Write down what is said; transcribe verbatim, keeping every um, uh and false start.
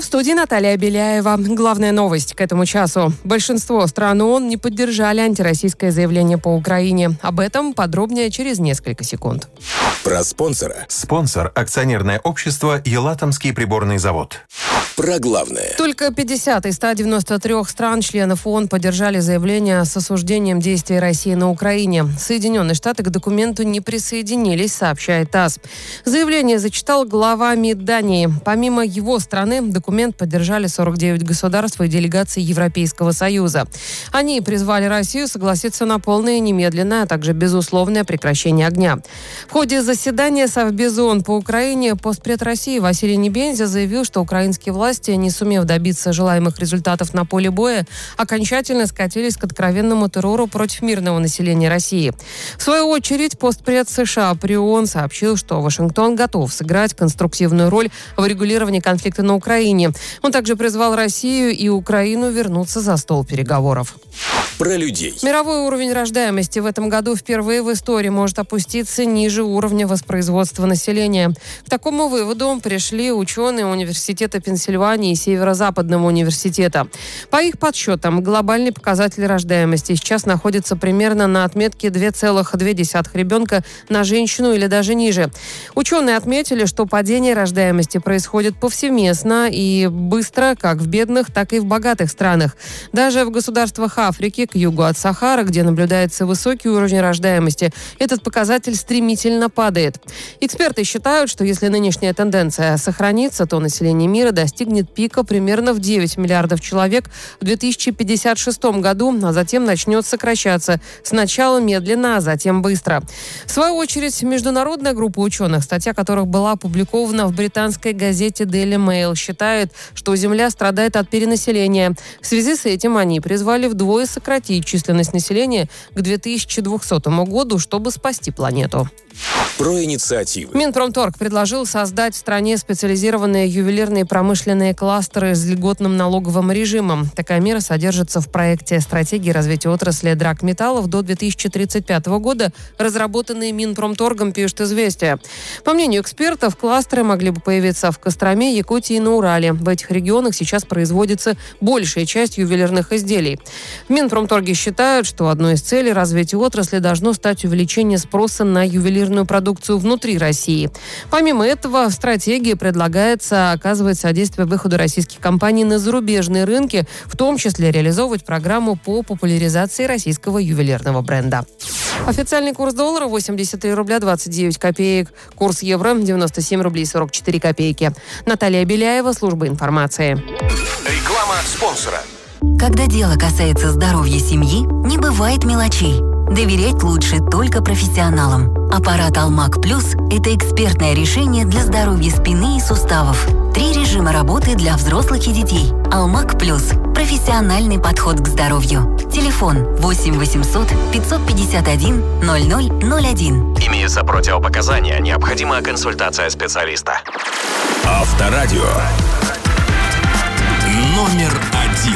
студии Наталья Беляева. Главная новость к этому часу. Большинство стран ООН не поддержали антироссийское заявление по Украине. Об этом подробнее через несколько секунд. Про спонсора. Спонсор – акционерное общество «Елатомский приборный завод». Про главное. Только пятьдесят из ста девяноста трёх стран-членов ООН поддержали заявление с осуждением действий России на Украине. Соединенные Штаты к документу не присоединились, сообщает ТАСС. Заявление зачитал глава МИД Дании. Помимо его страны, документ поддержали сорок девять государств и делегаций Европейского Союза. Они призвали Россию согласиться на полное, немедленное, а также безусловное прекращение огня. В ходе заседания Совбеза ООН по Украине постпред России Василий Небензя заявил, что украинские власти, не сумев добиться желаемых результатов на поле боя, окончательно скатились к откровенному террору против мирного населения России. В свою очередь, постпред США при ООН сообщил, что Вашингтон готов сыграть конструктивную роль в регулировании конфликта на Украине. Он также призвал Россию и Украину вернуться за стол переговоров. Про людей. Мировой уровень рождаемости в этом году впервые в истории может опуститься ниже уровня воспроизводства населения. К такому выводу пришли ученые университета Пенсильвании и Северо-Западного университета. По их подсчетам, глобальный показатель рождаемости сейчас находится примерно на отметке два целых две десятых ребенка на женщину или даже ниже. Ученые отметили, что падение рождаемости происходит повсеместно и быстро как в бедных, так и в богатых странах. Даже в государствах Африки, к югу от Сахары, где наблюдается высокий уровень рождаемости, этот показатель стремительно падает. Эксперты считают, что если нынешняя тенденция сохранится, то население мира достигнет пика примерно в девять миллиардов человек в две тысячи пятьдесят шестом году, а затем начнет сокращаться. Сначала медленно, а затем быстро. В свою очередь, международная группа ученых, статья которых была опубликована в британской газете Daily Mail, считает, что Земля страдает от перенаселения. В связи с этим они призвали вдвое сократить численность населения к две тысячи двухсотому году, чтобы спасти планету. Про инициативы. Минпромторг предложил создать в стране специализированные ювелирные промышленные кластеры с льготным налоговым режимом. Такая мера содержится в проекте стратегии развития отрасли драгметаллов до две тысячи тридцать пятого года, разработанной Минпромторгом, пишет «Известия». По мнению экспертов, кластеры могли бы появиться в Костроме, Якутии и на Урале. В этих регионах сейчас производится большая часть ювелирных изделий. В Минпромторге считают, что одной из целей развития отрасли должно стать увеличение спроса на ювелирную продукцию внутри России. Помимо этого, в стратегии предлагается оказывать содействие выходу российских компаний на зарубежные рынки, в том числе реализовывать программу по популяризации российского ювелирного бренда. Официальный курс доллара восемьдесят три рубля двадцать девять копеек. Курс евро девяносто семь рублей сорок четыре копейки. Наталья Беляева, служба информации. Реклама спонсора. Когда дело касается здоровья семьи, не бывает мелочей. Доверять лучше только профессионалам. Аппарат «Алмак Плюс» – это экспертное решение для здоровья спины и суставов. Три режима работы для взрослых и детей. «Алмак Плюс» – профессиональный подход к здоровью. Телефон восемь восемьсот пятьсот пятьдесят один ноль ноль ноль один. Имеются противопоказания. Необходима консультация специалиста. Авторадио. Номер один.